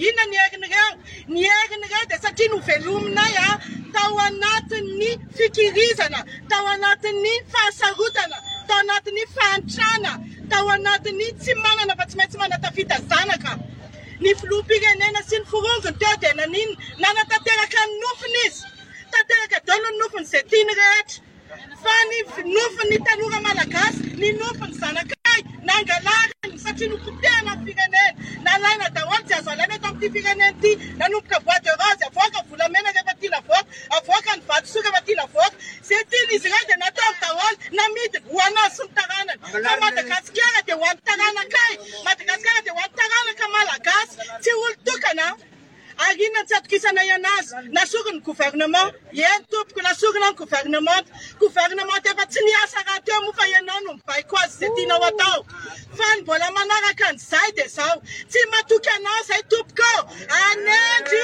Inona ny hegin'ireo? Ny hegin'ireo dia satria novelominay tao anatin'ny fikirizana, tao anatin'ny fahasarotana, tao anatin'ny fahantrana, tao anatin'ny tsy manana fa tsy maintsy manatafita zanaka. Ny filoham-pirenena sy ny forongony teo dia nanatanteraka ny nofiny izy. Tanteraka daholo ny nofiny izay tiany rehetra. Fa ny nofiny tanora malagasy, ny nofiny zanakay, nangalariny satria nopotehana ny firenena. Nalaina daholo tsy azo alaina eto amin'ity firenena ity. Nanomboka bois de rose, avoaka volamena rehefa tia lavoaka, avoaka ny vatosoa rehefa tia lavoaka. Izay tian'izy ireo dia natao daholo namidiny ho anazy sy ny taranany. Fa Madagasikara dia ho an'ny taranakay. Madagasikara dia ho an'ny taranaka malagasy. Tsy olo-tokana. Ary inona tsy atokisana ianazy? Nasorony ny gouvernement. Eny tompoko nasorona ny gouvernement. Gouvernement efa tsy niasa raha teo moa fa ianao no mibaiko azy izay tianao atao. Fa ny mbola manaraka an'izay dia izao. Tsy matoky anao izay tompoko. Anendy!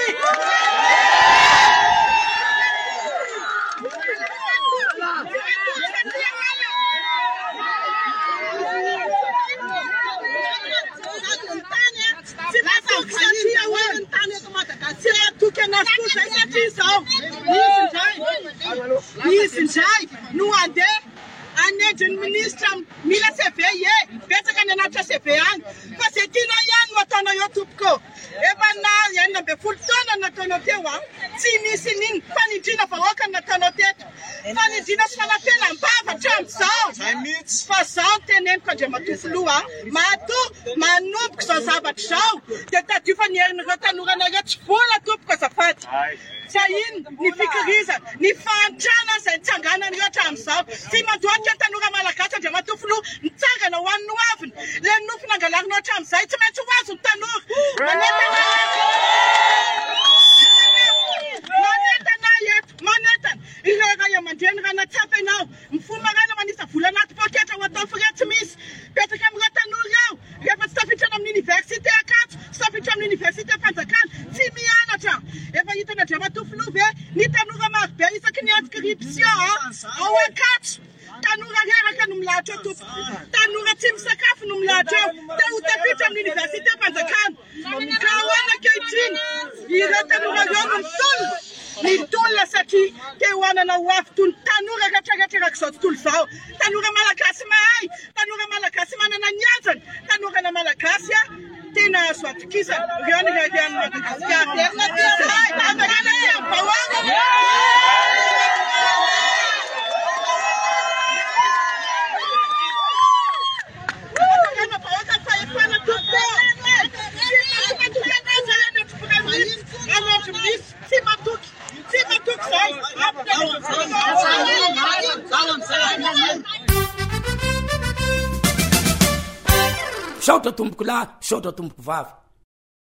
Izy indray no andeha anenjy ny ministra mila CV betsaka ny anatitra CV any fa izay tianao ihany no ataonao eo tompoko. Efa na 12 taona nataonao teo tsy nisy niny fanindriana vahoaka no nataonao teto. Fanindriana sy fanafelam-bava hatramin'izao. Fa izao teneniko Andriamatoa manomboka izao zavatra izao dia tadio fa ny herin'ireo tanoranareo tsy vola tompoko azafady. Sa ino ny fikirizana, ny fahantrana izay nitsanganan'ireo hatramin'izao. Tsy mandohatra ny tanora malagasy Andriamatoa nitsangana ho an'ny hoaviny. Ilay nofy nangalarinao hatramin'izay tsy maintsy ho azo ny tanora. Manentana ireo ray aman-dreny raha natsapa ianao mifomarana manisa vola anaty poketra ho atao frais tsy misy. Petraka amin'ireo tanora ireo rehefa tsy tafitrana amin'ny université Ankatso, tsy tafitra amin'ny université Fanjakana, tsy mianatra. Efa hitana Andriamatoa ve ny tanora marobe isaky ny inscription ao Ankatso. Tanora reraka no milahatra eo tompoko. Tanora tsy misakafo no milahatra eo. Dia ho tafitra amin'ny université Fanjakana. Ka ahoana ankehitriny ireo tanora ireo no mitolona. Mitolona satria te ho anana ho avy toy ny tanora rehetrarehetra izao tontolo izao. Tanora malagasy mahay, tanora malagasy manana ny azany, tanora malagasy tena azo atokisana. Ireo ny rehany Madagasikara. Saotra tomboko lahy, saotra tomboko vavy.